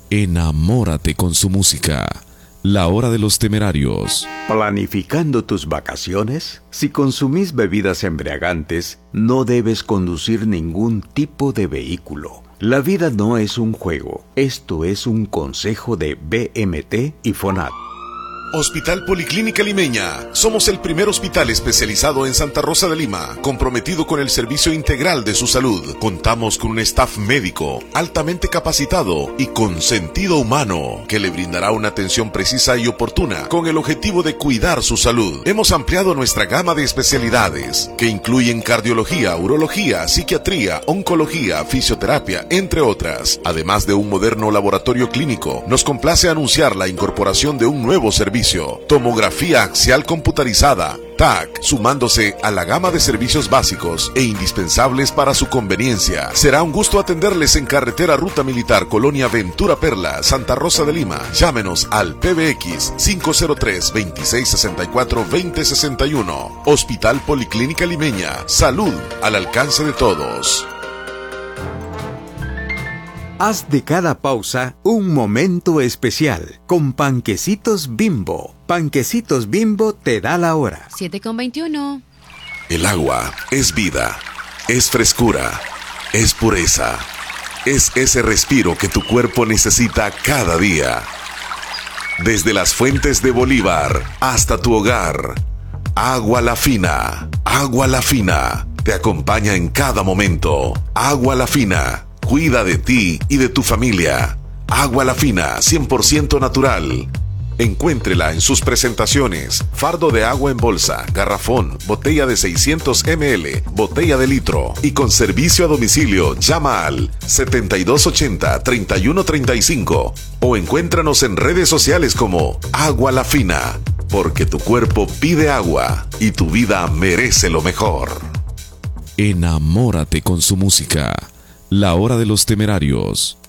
Enamórate con su música. La Hora de los Temerarios. ¿Planificando tus vacaciones? Si consumís bebidas embriagantes, no debes conducir ningún tipo de vehículo. La vida no es un juego. Esto es un consejo de BMT y FONAT. Hospital Policlínica Limeña. Somos el primer hospital especializado en Santa Rosa de Lima, comprometido con el servicio integral de su salud. Contamos con un staff médico altamente capacitado y con sentido humano, que le brindará una atención precisa y oportuna con el objetivo de cuidar su salud. Hemos ampliado nuestra gama de especialidades, que incluyen cardiología, urología, psiquiatría, oncología, fisioterapia, entre otras. Además de un moderno laboratorio clínico, nos complace anunciar la incorporación de un nuevo servicio: tomografía axial computarizada, TAC, sumándose a la gama de servicios básicos e indispensables para su conveniencia. Será un gusto atenderles en carretera Ruta Militar, Colonia Ventura Perla, Santa Rosa de Lima. Llámenos al PBX 503-2664-2061. Hospital Policlínica Limeña. Salud al alcance de todos. Haz de cada pausa un momento especial con Panquecitos Bimbo. Panquecitos Bimbo te da la hora. 7:21. El agua es vida, es frescura, es pureza, es ese respiro que tu cuerpo necesita cada día. Desde las fuentes de Bolívar hasta tu hogar, Agua La Fina te acompaña en cada momento. Agua La Fina cuida de ti y de tu familia. Agua La Fina, 100% natural. Encuéntrela en sus presentaciones: fardo de agua en bolsa, garrafón, botella de 600 ml, botella de litro. Y con servicio a domicilio, llama al 7280-3135 o encuéntranos en redes sociales como Agua La Fina, porque tu cuerpo pide agua y tu vida merece lo mejor. Enamórate con su música. La Hora de los Temerarios.